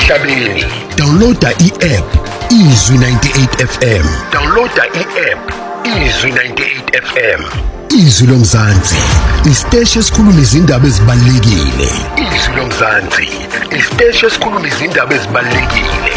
emhlabeni. Downloada i-app Izwi 98 FM. Downloada i-app Izwi 98 FM. Izwi lomzansi, isiteshi esikhuluma izindaba ezibalulekile. Izwi lomzansi, isiteshi esikhuluma izindaba ezibalulekile.